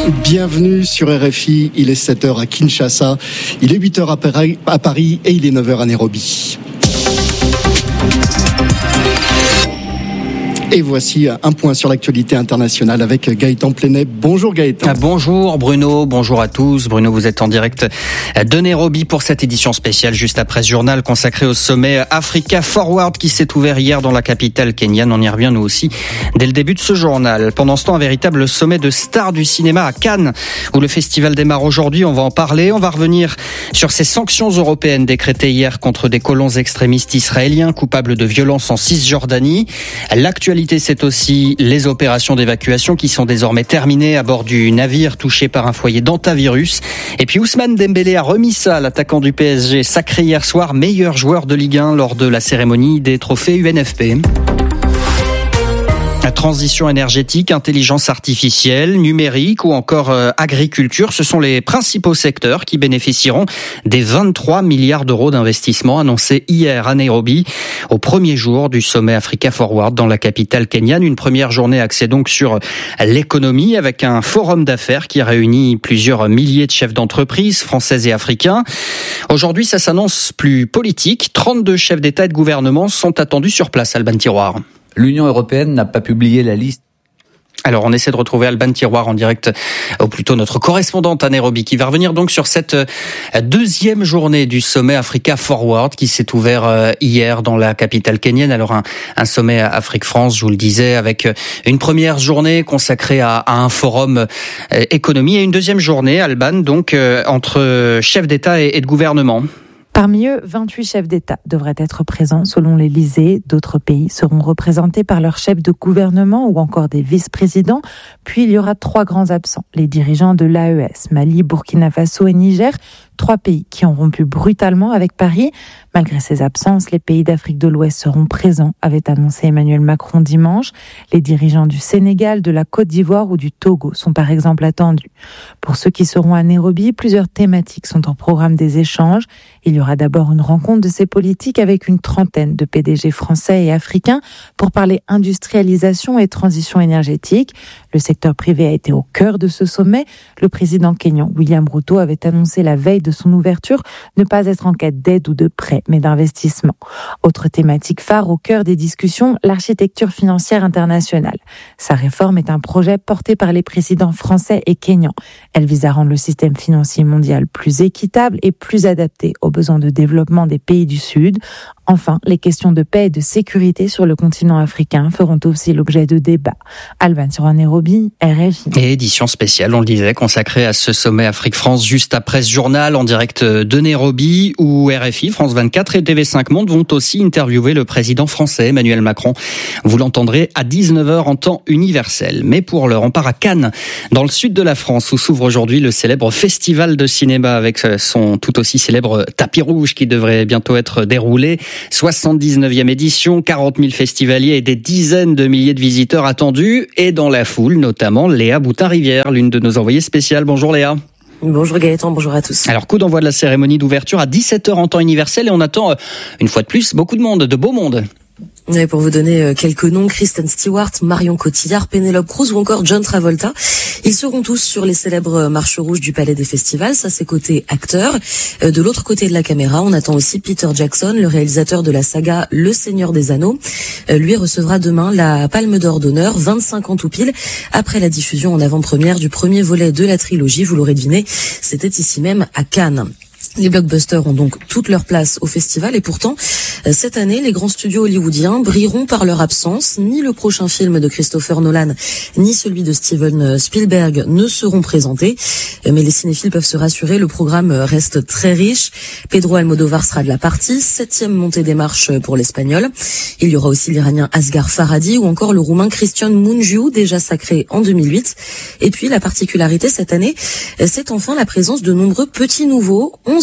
Bienvenue sur RFI, il est 7h à Kinshasa, il est 8h à Paris et il est 9h à Nairobi. Et voici un point sur l'actualité internationale avec Gaëtan Plenet. Bonjour Gaëtan. Bonjour Bruno, bonjour à tous. Bruno, vous êtes en direct de Nairobi pour cette édition spéciale juste après ce journal consacré au sommet Africa Forward qui s'est ouvert hier dans la capitale kenyane. On y revient nous aussi dès le début de ce journal. Pendant ce temps, un véritable sommet de stars du cinéma à Cannes où le festival démarre aujourd'hui. On va en parler. On va revenir sur ces sanctions européennes décrétées hier contre des colons extrémistes israéliens coupables de violences en Cisjordanie. L'actualité, c'est aussi les opérations d'évacuation qui sont désormais terminées à bord du navire touché par un foyer d'hantavirus. Et puis Ousmane Dembélé a remis ça, l'attaquant du PSG, sacré hier soir meilleur joueur de Ligue 1 lors de la cérémonie des trophées UNFP. Transition énergétique, intelligence artificielle, numérique ou encore agriculture, ce sont les principaux secteurs qui bénéficieront des 23 milliards d'euros d'investissement annoncés hier à Nairobi au premier jour du sommet Africa Forward dans la capitale kenyane. Une première journée axée donc sur l'économie avec un forum d'affaires qui réunit plusieurs milliers de chefs d'entreprise français et africains. Aujourd'hui, ça s'annonce plus politique. 32 chefs d'État et de gouvernement sont attendus sur place, Alban Tiroir. L'Union européenne n'a pas publié la liste. Alors, on essaie de retrouver Alban Tiroir en direct, ou plutôt notre correspondante à Nairobi, qui va revenir donc sur cette deuxième journée du sommet Africa Forward qui s'est ouvert hier dans la capitale kenyane. Alors, un sommet Afrique-France, je vous le disais, avec une première journée consacrée à un forum économie et une deuxième journée, Alban, donc entre chefs d'État et de gouvernement. Parmi eux, 28 chefs d'État devraient être présents selon l'Élysée. D'autres pays seront représentés par leurs chefs de gouvernement ou encore des vice-présidents. Puis il y aura 3 grands absents, les dirigeants de l'AES, Mali, Burkina Faso et Niger. 3 pays qui ont rompu brutalement avec Paris. Malgré ces absences, les pays d'Afrique de l'Ouest seront présents, avait annoncé Emmanuel Macron dimanche. Les dirigeants du Sénégal, de la Côte d'Ivoire ou du Togo sont par exemple attendus. Pour ceux qui seront à Nairobi, plusieurs thématiques sont en programme des échanges. Il y aura d'abord une rencontre de ces politiques avec une trentaine de PDG français et africains pour parler industrialisation et transition énergétique. Le secteur privé a été au cœur de ce sommet. Le président kényan William Ruto avait annoncé la veille de son ouverture ne pas être en quête d'aide ou de prêt, mais d'investissement. Autre thématique phare au cœur des discussions, l'architecture financière internationale. Sa réforme est un projet porté par les présidents français et kenyans. Elle vise à rendre le système financier mondial plus équitable et plus adapté aux besoins de développement des pays du Sud. Enfin, les questions de paix et de sécurité sur le continent africain feront aussi l'objet de débats. Alban sur Nairobi, RFI. Et édition spéciale, on le disait, consacrée à ce sommet Afrique-France juste après ce journal en direct de Nairobi où RFI, France 24 et TV5 Monde vont aussi interviewer le président français Emmanuel Macron. Vous l'entendrez à 19h en temps universel. Mais pour l'heure, on part à Cannes, dans le sud de la France, où s'ouvre aujourd'hui le célèbre festival de cinéma avec son tout aussi célèbre tapis rouge qui devrait bientôt être déroulé. 79e édition, 40 000 festivaliers et des dizaines de milliers de visiteurs attendus. Et dans la foule, notamment Léa Boutin-Rivière, l'une de nos envoyées spéciales. Bonjour Léa. Bonjour Gaëtan, bonjour à tous. Alors, coup d'envoi de la cérémonie d'ouverture à 17h en temps universel et on attend, une fois de plus, beaucoup de monde, de beau monde. Et pour vous donner quelques noms, Kristen Stewart, Marion Cotillard, Penelope Cruz ou encore John Travolta, ils seront tous sur les célèbres marches rouges du Palais des Festivals. Ça, c'est côté acteur. De l'autre côté de la caméra, on attend aussi Peter Jackson, le réalisateur de la saga Le Seigneur des Anneaux. Lui recevra demain la Palme d'Or d'honneur, 25 ans tout pile, après la diffusion en avant-première du premier volet de la trilogie. Vous l'aurez deviné, c'était ici même à Cannes. Les blockbusters ont donc toute leur place au festival et pourtant, cette année, les grands studios hollywoodiens brilleront par leur absence. Ni le prochain film de Christopher Nolan, ni celui de Steven Spielberg ne seront présentés. Mais les cinéphiles peuvent se rassurer, le programme reste très riche. Pedro Almodovar sera de la partie, 7e montée des marches pour l'Espagnol. Il y aura aussi l'Iranien Asghar Farhadi ou encore le Roumain Cristian Mungiu, déjà sacré en 2008. Et puis, la particularité cette année, c'est enfin la présence de nombreux petits nouveaux. 11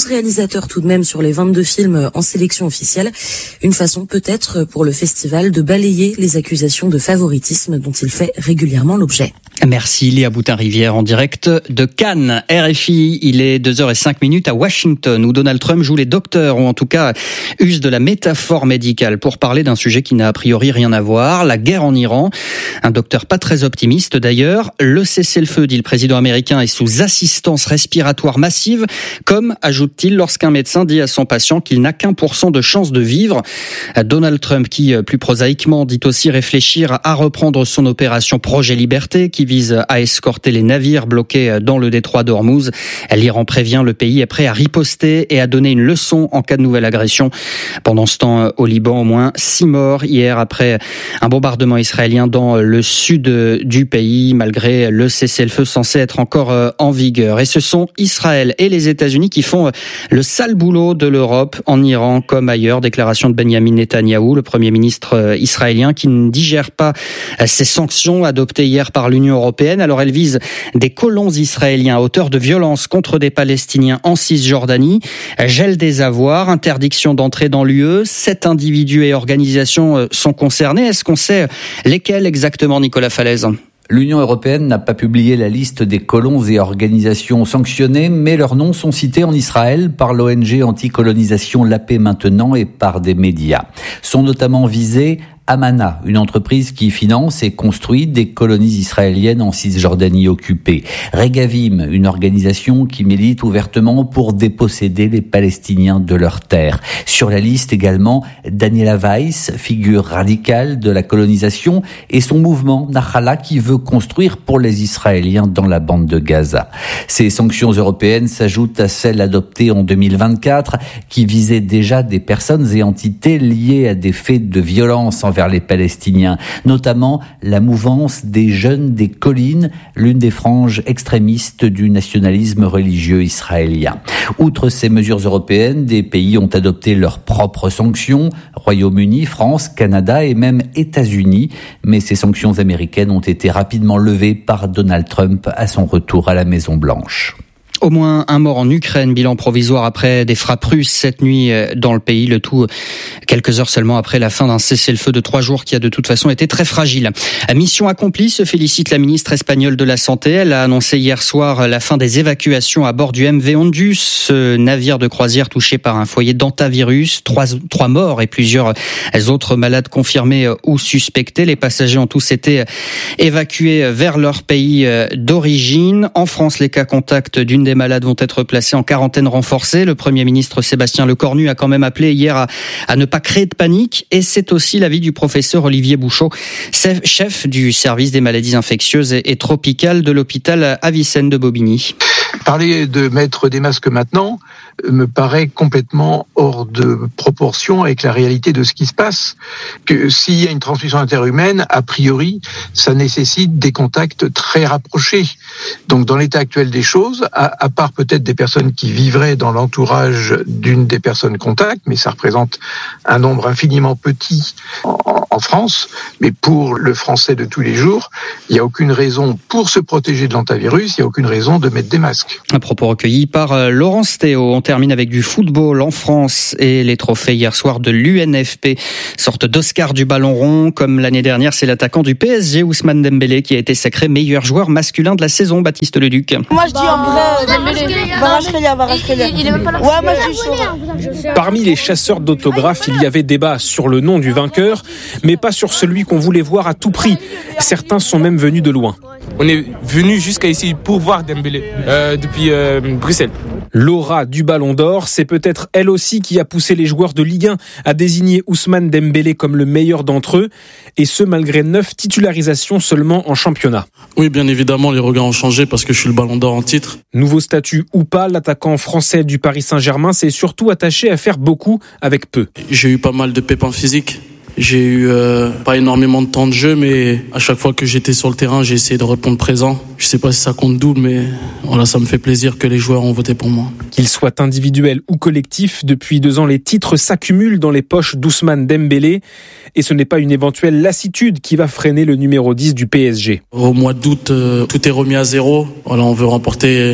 11 réalisateurs tout de même sur les 22 films en sélection officielle. Une façon peut-être pour le festival de balayer les accusations de favoritisme dont il fait régulièrement l'objet. Merci Léa Boutin-Rivière en direct de Cannes. RFI, il est 2h05 à Washington où Donald Trump joue les docteurs ou en tout cas use de la métaphore médicale pour parler d'un sujet qui n'a a priori rien à voir, la guerre en Iran. Un docteur pas très optimiste d'ailleurs. Le cessez-le-feu, dit le président américain, est sous assistance respiratoire massive, comme ajoute-t-il lorsqu'un médecin dit à son patient qu'il n'a qu'1% de chance de vivre. Donald Trump qui, plus prosaïquement, dit aussi réfléchir à reprendre son opération Projet Liberté qui vise à escorter les navires bloqués dans le détroit d'Ormuz. L'Iran prévient, le pays est prêt à riposter et à donner une leçon en cas de nouvelle agression. Pendant ce temps, au Liban, au moins 6 morts hier après un bombardement israélien dans le sud du pays, malgré le cessez-le-feu censé être encore en vigueur. Et ce sont Israël et les États-Unis qui font le sale boulot de l'Europe en Iran comme ailleurs. Déclaration de Benjamin Netanyahou, le Premier ministre israélien, qui ne digère pas ces sanctions adoptées hier par l'Union européenne. Alors elles visent des colons israéliens auteurs de violences contre des Palestiniens en Cisjordanie, gel des avoirs, interdiction d'entrée dans l'UE. 7 individus et organisations sont concernés. Est-ce qu'on sait lesquels exactement, Nicolas Falaise ? L'Union européenne n'a pas publié la liste des colons et organisations sanctionnés, mais leurs noms sont cités en Israël par l'ONG anti-colonisation La Paix Maintenant et par des médias. Sont notamment visés Amana, une entreprise qui finance et construit des colonies israéliennes en Cisjordanie occupée. Regavim, une organisation qui milite ouvertement pour déposséder les Palestiniens de leurs terres. Sur la liste également, Daniela Weiss, figure radicale de la colonisation, et son mouvement Nahala qui veut construire pour les Israéliens dans la bande de Gaza. Ces sanctions européennes s'ajoutent à celles adoptées en 2024 qui visaient déjà des personnes et entités liées à des faits de violence envers les Palestiniens, notamment la mouvance des Jeunes des Collines, l'une des franges extrémistes du nationalisme religieux israélien. Outre ces mesures européennes, des pays ont adopté leurs propres sanctions, Royaume-Uni, France, Canada et même États-Unis, mais ces sanctions américaines ont été rapidement levées par Donald Trump à son retour à la Maison-Blanche. Au moins un mort en Ukraine, bilan provisoire après des frappes russes cette nuit dans le pays, le tout quelques heures seulement après la fin d'un cessez-le-feu de 3 jours qui a de toute façon été très fragile. Mission accomplie, se félicite la ministre espagnole de la Santé. Elle a annoncé hier soir la fin des évacuations à bord du MV Ondus, ce navire de croisière touché par un foyer d'hantavirus, 3 morts et plusieurs autres malades confirmés ou suspectés. Les passagers ont tous été évacués vers leur pays d'origine. En France, les cas contacts d'une des malades vont être placés en quarantaine renforcée. Le Premier ministre Sébastien Lecornu a quand même appelé hier à ne pas créer de panique. Et c'est aussi l'avis du professeur Olivier Bouchot, chef du service des maladies infectieuses et tropicales de l'hôpital Avicenne de Bobigny. Parler de mettre des masques maintenant me paraît complètement hors de proportion avec la réalité de ce qui se passe. Que s'il y a une transmission interhumaine, a priori, ça nécessite des contacts très rapprochés. Donc dans l'état actuel des choses, à part peut-être des personnes qui vivraient dans l'entourage d'une des personnes contacts, mais ça représente un nombre infiniment petit en France, mais pour le français de tous les jours, il n'y a aucune raison, pour se protéger de l'hantavirus, il n'y a aucune raison de mettre des masques. Un propos recueilli par Laurence Théo. On termine avec du football en France et les trophées hier soir de l'UNFP, sorte d'Oscar du ballon rond. Comme l'année dernière, c'est l'attaquant du PSG, Ousmane Dembélé, qui a été sacré meilleur joueur masculin de la saison, Baptiste Leduc. Moi je dis en vrai, Dembélé. Varachkelia. Il est même pas là. Ouais, moi je dis chaud. Parmi les chasseurs d'autographes, il y avait débat sur le nom du vainqueur, mais pas sur celui qu'on voulait voir à tout prix. Certains sont même venus de loin. On est venu jusqu'à ici pour voir Dembélé, depuis Bruxelles. L'aura du Ballon d'Or, c'est peut-être elle aussi qui a poussé les joueurs de Ligue 1 à désigner Ousmane Dembélé comme le meilleur d'entre eux, et ce malgré 9 titularisations seulement en championnat. Oui, bien évidemment, les regards ont changé parce que je suis le Ballon d'Or en titre. Nouveau statut ou pas, l'attaquant français du Paris Saint-Germain s'est surtout attaché à faire beaucoup avec peu. J'ai eu pas mal de pépins physiques. J'ai eu pas énormément de temps de jeu, mais à chaque fois que j'étais sur le terrain, j'ai essayé de répondre présent. Je sais pas si ça compte double, mais voilà, ça me fait plaisir que les joueurs ont voté pour moi. Qu'il soit individuel ou collectif, depuis 2 ans, les titres s'accumulent dans les poches d'Ousmane Dembélé. Et ce n'est pas une éventuelle lassitude qui va freiner le numéro 10 du PSG. Au mois d'août, tout est remis à zéro. Voilà, on veut remporter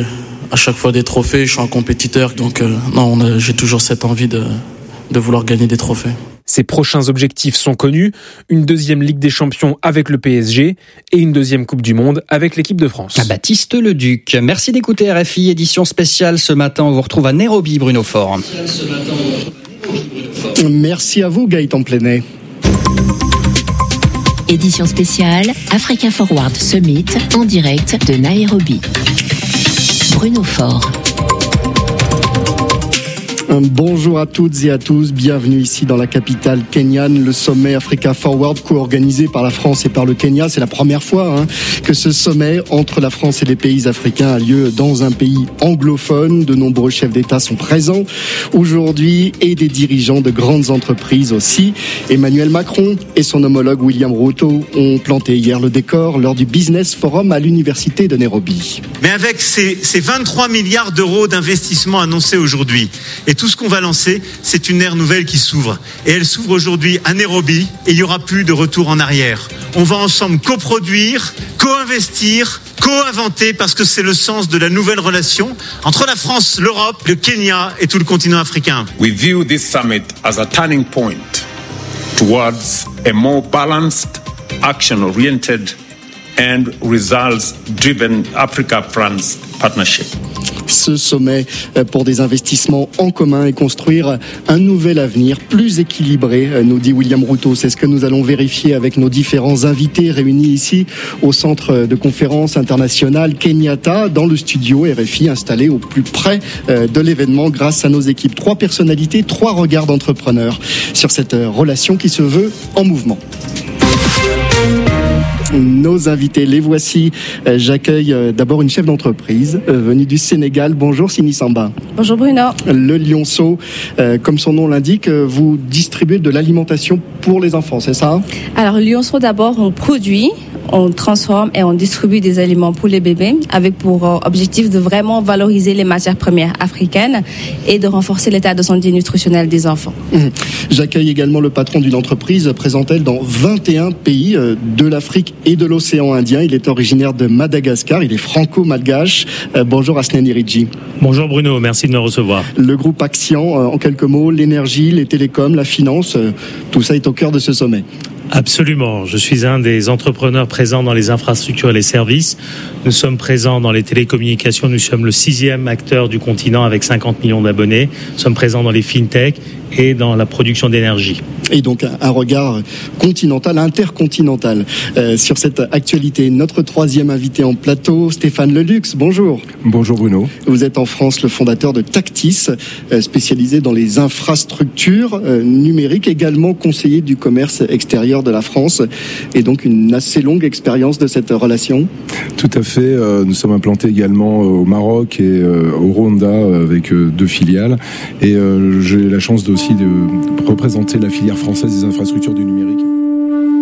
à chaque fois des trophées. Je suis un compétiteur, donc j'ai toujours cette envie de vouloir gagner des trophées. Ses prochains objectifs sont connus, une deuxième Ligue des Champions avec le PSG et une deuxième Coupe du Monde avec l'équipe de France. Baptiste Leduc, merci d'écouter RFI, édition spéciale ce matin. On vous retrouve à Nairobi, Bruno Faure. Merci à vous, Gaëtan Plenet. Édition spéciale Africa Forward Summit en direct de Nairobi. Bruno Faure. Bonjour à toutes et à tous, bienvenue ici dans la capitale kenyane, le sommet Africa Forward co-organisé par la France et par le Kenya. C'est la première fois que ce sommet entre la France et les pays africains a lieu dans un pays anglophone. De nombreux chefs d'État sont présents aujourd'hui et des dirigeants de grandes entreprises aussi. Emmanuel Macron et son homologue William Ruto ont planté hier le décor lors du Business Forum à l'université de Nairobi. Mais avec ces 23 milliards d'euros d'investissement annoncés aujourd'hui, et tout ce qu'on va lancer, c'est une ère nouvelle qui s'ouvre. Et elle s'ouvre aujourd'hui à Nairobi et il n'y aura plus de retour en arrière. On va ensemble coproduire, co-investir, co-inventer parce que c'est le sens de la nouvelle relation entre la France, l'Europe, le Kenya et tout le continent africain. We view this summit as a turning point towards a more balanced, action-oriented and results-driven Africa-France partnership. Ce sommet pour des investissements en commun et construire un nouvel avenir plus équilibré, nous dit William Ruto. C'est ce que nous allons vérifier avec nos différents invités réunis ici au centre de conférence international Kenyatta, dans le studio RFI installé au plus près de l'événement grâce à nos équipes. 3 personnalités, 3 regards d'entrepreneurs sur cette relation qui se veut en mouvement. Nos invités, les voici. J'accueille d'abord une chef d'entreprise venue du Sénégal. Bonjour Sini Samba. Bonjour Bruno. Le Lionceau, comme son nom l'indique, vous distribuez de l'alimentation pour les enfants, c'est ça? Alors Lionceau, d'abord, on produit, on transforme et on distribue des aliments pour les bébés avec pour objectif de vraiment valoriser les matières premières africaines et de renforcer l'état de santé nutritionnelle des enfants. J'accueille également le patron d'une entreprise présente elle dans 21 pays de l'Afrique et de l'océan Indien. Il est originaire de Madagascar, il est franco-malgache. Bonjour Asnen Iridji. Bonjour Bruno, merci de nous recevoir. Le groupe Action, en quelques mots, l'énergie, les télécoms, la finance, tout ça est au cœur de ce sommet. Absolument. Je suis un des entrepreneurs présents dans les infrastructures et les services. Nous sommes présents dans les télécommunications. Nous sommes le 6e acteur du continent avec 50 millions d'abonnés. Nous sommes présents dans les fintech et dans la production d'énergie. Et donc un regard continental, intercontinental sur cette actualité. Notre 3e invité en plateau, Stéphane Lelux. Bonjour. Bonjour Bruno. Vous êtes en France le fondateur de Tactis, spécialisé dans les infrastructures numériques, également conseiller du commerce extérieur de la France, et donc une assez longue expérience de cette relation. Tout à fait. Nous sommes implantés également au Maroc et au Rwanda avec 2 filiales. Et j'ai la chance aussi de représenter la filière française des infrastructures du numérique.